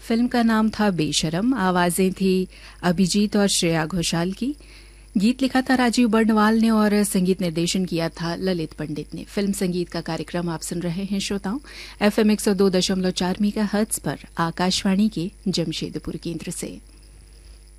Film का नाम था बेशरम। आवाजें थी अभिजीत और श्रेया घोषाल की। गीत लिखा था राजीव बर्णवाल ने और संगीत निर्देशन किया था ललित पंडित ने। फिल्म संगीत का कार्यक्रम आप सुन रहे हैं श्रोताओं FM 102.4 मेगाहर्ट्ज पर आकाशवाणी के जमशेदपुर केंद्र से।